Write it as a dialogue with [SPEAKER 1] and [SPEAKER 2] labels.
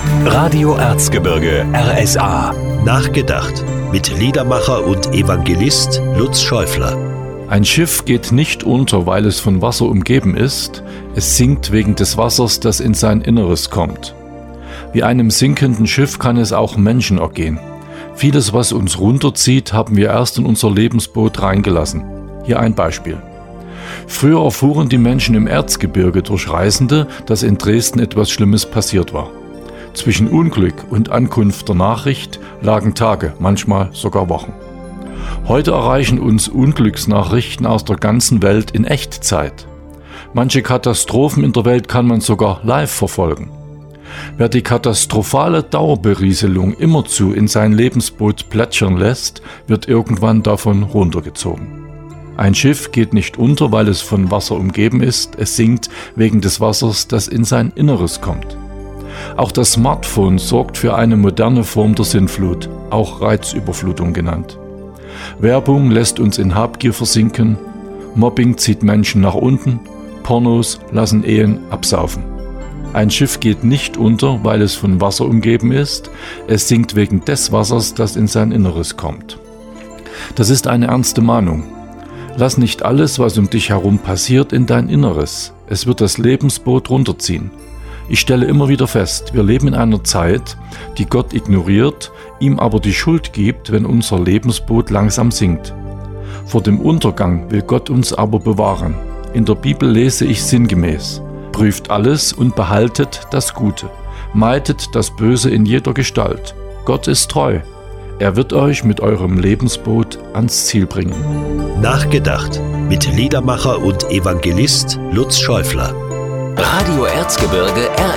[SPEAKER 1] Radio Erzgebirge RSA.
[SPEAKER 2] Nachgedacht mit Liedermacher und Evangelist Lutz Schäufler.
[SPEAKER 3] Ein Schiff geht nicht unter, weil es von Wasser umgeben ist. Es sinkt wegen des Wassers, das in sein Inneres kommt. Wie einem sinkenden Schiff kann es auch Menschen ergehen. Vieles, was uns runterzieht, haben wir erst in unser Lebensboot reingelassen. Hier ein Beispiel. Früher erfuhren die Menschen im Erzgebirge durch Reisende, dass in Dresden etwas Schlimmes passiert war. Zwischen Unglück und Ankunft der Nachricht lagen Tage, manchmal sogar Wochen. Heute erreichen uns Unglücksnachrichten aus der ganzen Welt in Echtzeit. Manche Katastrophen in der Welt kann man sogar live verfolgen. Wer die katastrophale Dauerberieselung immerzu in sein Lebensboot plätschern lässt, wird irgendwann davon runtergezogen. Ein Schiff geht nicht unter, weil es von Wasser umgeben ist, es sinkt wegen des Wassers, das in sein Inneres kommt. Auch das Smartphone sorgt für eine moderne Form der Sinnflut, auch Reizüberflutung genannt. Werbung lässt uns in Habgier versinken, Mobbing zieht Menschen nach unten, Pornos lassen Ehen absaufen. Ein Schiff geht nicht unter, weil es von Wasser umgeben ist, es sinkt wegen des Wassers, das in sein Inneres kommt. Das ist eine ernste Mahnung. Lass nicht alles, was um dich herum passiert, in dein Inneres. Es wird das Lebensboot runterziehen. Ich stelle immer wieder fest, wir leben in einer Zeit, die Gott ignoriert, ihm aber die Schuld gibt, wenn unser Lebensboot langsam sinkt. Vor dem Untergang will Gott uns aber bewahren. In der Bibel lese ich sinngemäß: Prüft alles und behaltet das Gute. Meidet das Böse in jeder Gestalt. Gott ist treu. Er wird euch mit eurem Lebensboot ans Ziel bringen.
[SPEAKER 2] Nachgedacht mit Liedermacher und Evangelist Lutz Schäufler.
[SPEAKER 1] Radio Erzgebirge RSA.